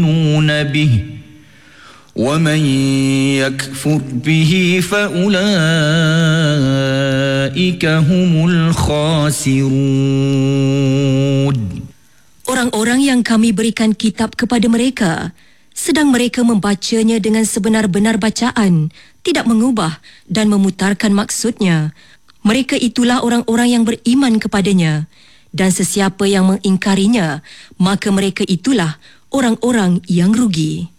به ومن يكفر به فأولئك هم الخاسرون. Orang-orang yang kami berikan kitab kepada mereka, sedang mereka membacanya dengan sebenar-benar bacaan, tidak mengubah dan memutarkan maksudnya. Mereka itulah orang-orang yang beriman kepadanya, dan sesiapa yang mengingkarinya, maka mereka itulah orang-orang yang rugi.